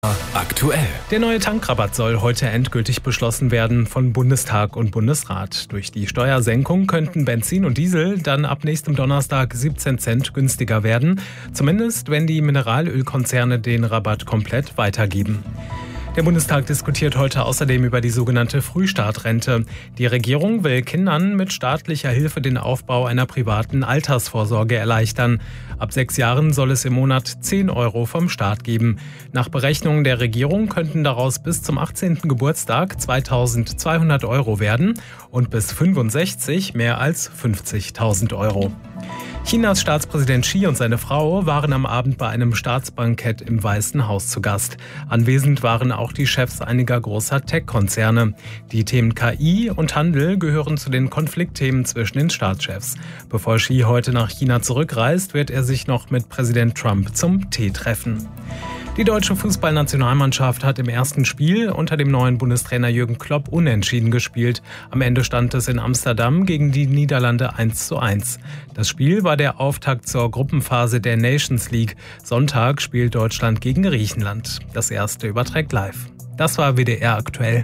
Aktuell. Der neue Tankrabatt soll heute endgültig beschlossen werden von Bundestag und Bundesrat. Durch die Steuersenkung könnten Benzin und Diesel dann ab nächstem Donnerstag 17 Cent günstiger werden. Zumindest, wenn die Mineralölkonzerne den Rabatt komplett weitergeben. Der Bundestag diskutiert heute außerdem über die sogenannte Frühstartrente. Die Regierung will Kindern mit staatlicher Hilfe den Aufbau einer privaten Altersvorsorge erleichtern. Ab 6 Jahren soll es im Monat 10 € vom Staat geben. Nach Berechnungen der Regierung könnten daraus bis zum 18. Geburtstag 2.200 € werden und bis 65 mehr als 50.000 €. Chinas Staatspräsident Xi und seine Frau waren am Abend bei einem Staatsbankett im Weißen Haus zu Gast. Anwesend waren auch die Chefs einiger großer Tech-Konzerne. Die Themen KI und Handel gehören zu den Konfliktthemen zwischen den Staatschefs. Bevor Xi heute nach China zurückreist, wird er sich noch mit Präsident Trump zum Tee treffen. Die deutsche Fußballnationalmannschaft hat im ersten Spiel unter dem neuen Bundestrainer Jürgen Klopp unentschieden gespielt. Am Ende stand es in Amsterdam gegen die Niederlande 1:1. Das Spiel war der Auftakt zur Gruppenphase der Nations League. Sonntag spielt Deutschland gegen Griechenland. Das erste überträgt live. Das war WDR aktuell.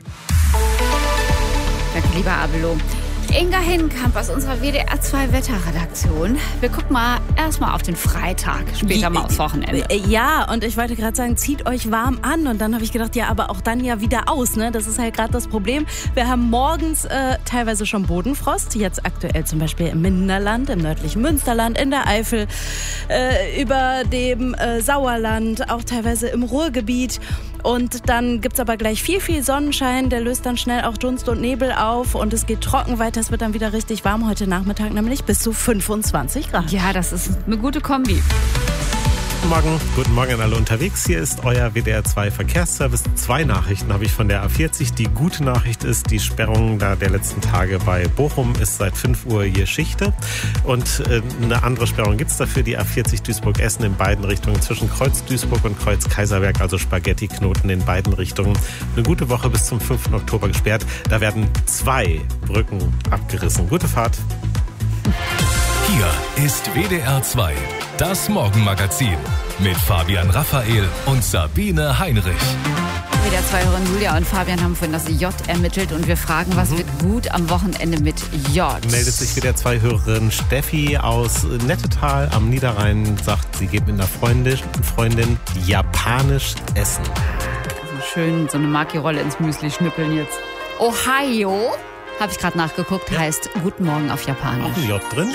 Danke, lieber Abelo. Inga Hinkamp aus unserer WDR 2 Wetterredaktion. Wir gucken mal erstmal auf den Freitag, später mal aufs Wochenende. Ja, und ich wollte gerade sagen, zieht euch warm an. Und dann habe ich gedacht, ja, aber auch dann ja wieder aus. Ne? Das ist halt gerade das Problem. Wir haben morgens teilweise schon Bodenfrost. Jetzt aktuell zum Beispiel im Minderland, im nördlichen Münsterland, in der Eifel, über dem Sauerland, auch teilweise im Ruhrgebiet. Und dann gibt's aber gleich viel Sonnenschein. Der löst dann schnell auch Dunst und Nebel auf. Und es geht trocken weiter. Es wird dann wieder richtig warm heute Nachmittag, nämlich bis zu 25 Grad. Ja, das ist eine gute Kombi. Guten Morgen an alle unterwegs. Hier ist euer WDR 2 Verkehrsservice. 2 Nachrichten habe ich von der A40. Die gute Nachricht ist, die Sperrung der letzten Tage bei Bochum ist seit 5 Uhr hier Schichte. Und eine andere Sperrung gibt es dafür, die A40 Duisburg-Essen in beiden Richtungen zwischen Kreuz Duisburg und Kreuz Kaiserberg, also Spaghetti-Knoten in beiden Richtungen. Eine gute Woche bis zum 5. Oktober gesperrt. Da werden 2 Brücken abgerissen. Gute Fahrt. Hier ist WDR 2, das Morgenmagazin mit Fabian Raphael und Sabine Heinrich. WDR 2-Hörerin Julia und Fabian haben vorhin das J ermittelt und wir fragen, was wird gut am Wochenende mit J? Meldet sich WDR 2-Hörerin Steffi aus Nettetal am Niederrhein, sagt, sie geht mit einer Freundin japanisch essen. Schön so eine Maki-Rolle ins Müsli schnippeln jetzt. Ohio, habe ich gerade nachgeguckt, heißt Guten Morgen auf Japanisch. Auch ein J drin?